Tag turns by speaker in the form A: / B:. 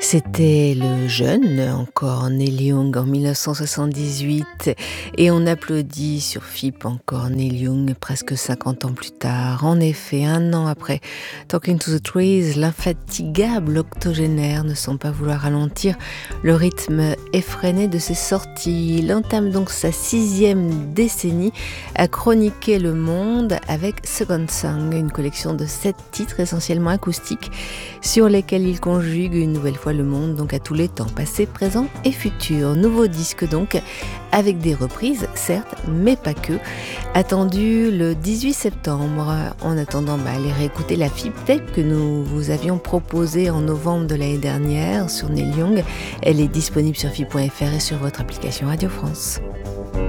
A: C'était le jeune, encore Neil Young en 1978 et on applaudit sur FIP encore Neil Young presque 50 ans plus tard. En effet, un an après Talking to the Trees, l'infatigable octogénaire ne semble pas vouloir ralentir le rythme effréné de ses sorties. Il entame donc sa 6e décennie à chroniquer le monde avec Second Song, une collection de 7 titres essentiellement acoustiques sur lesquels il conjugue une nouvelle fois le monde, donc à tous les temps, passé, présent et futur. Nouveau disque donc, avec des reprises, certes, mais pas que. Attendu le 18 septembre. En attendant, allez réécouter la FIP Tape que nous vous avions proposée en novembre de l'année dernière sur Neil Young. Elle est disponible sur FIP.fr et sur votre application Radio France.